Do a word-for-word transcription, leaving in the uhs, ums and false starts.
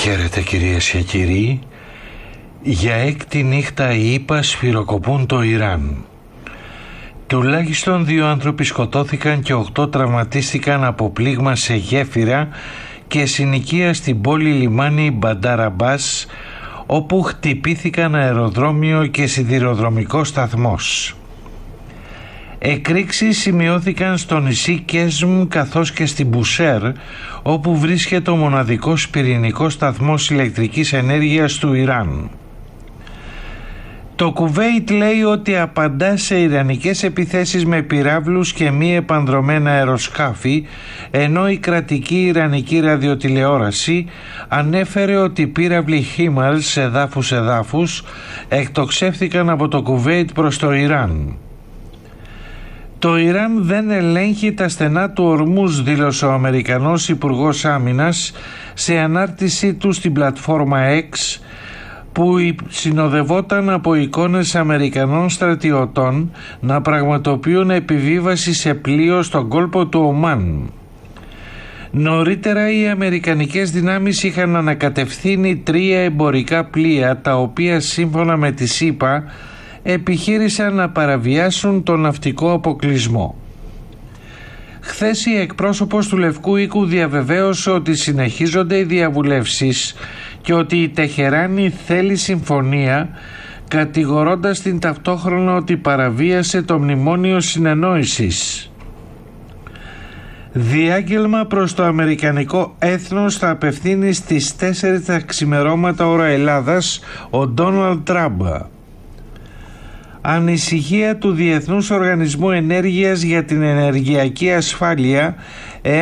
Χαίρετε κυρίες και κύριοι. Για έκτη νύχτα οι ΗΠΑ σφυροκοπούν το Ιράν. Τουλάχιστον δύο άνθρωποι σκοτώθηκαν και οκτώ τραυματίστηκαν από πλήγμα σε γέφυρα και συνοικία στην πόλη λιμάνι Μπαντάρ Αμπάς, όπου χτυπήθηκαν αεροδρόμιο και σιδηροδρομικός σταθμός. Εκρήξεις σημειώθηκαν στο νησί Κέσμ καθώς και στην Μπουσέρ, όπου βρίσκεται ο μοναδικός πυρηνικός σταθμός ηλεκτρικής ενέργειας του Ιράν. Το Κουβέιτ λέει ότι απαντά σε ιρανικές επιθέσεις με πυράβλους και μη επανδρωμένα αεροσκάφη, ενώ η κρατική ιρανική ραδιοτηλεόραση ανέφερε ότι οι πύραυλοι Χίμαρ σε εδάφους εδάφους εκτοξεύθηκαν από το Κουβέιτ προς το Ιράν. Το Ιράν δεν ελέγχει τα στενά του Ορμούζ, δήλωσε ο Αμερικανός Υπουργός Άμυνας σε ανάρτησή του στην πλατφόρμα X, που συνοδευόταν από εικόνες Αμερικανών στρατιωτών να πραγματοποιούν επιβίβαση σε πλοίο στον κόλπο του Ομάν. Νωρίτερα οι αμερικανικές δυνάμεις είχαν ανακατευθύνει τρία εμπορικά πλοία, τα οποία σύμφωνα με τη ΣΥΠΑ επιχείρησαν να παραβιάσουν τον ναυτικό αποκλεισμό. Χθες η εκπρόσωπος του Λευκού Οίκου διαβεβαίωσε ότι συνεχίζονται οι διαβουλεύσεις και ότι η Τεχεράνη θέλει συμφωνία, κατηγορώντας την ταυτόχρονα ότι παραβίασε το μνημόνιο συνεννόησης. Διάγγελμα προς το αμερικανικό έθνος θα απευθύνει στις τέσσερις τα ξημερώματα ώρα Ελλάδας ο Ντόναλντ Τραμπ. Ανησυχία του Διεθνούς Οργανισμού Ενέργειας για την ενεργειακή ασφάλεια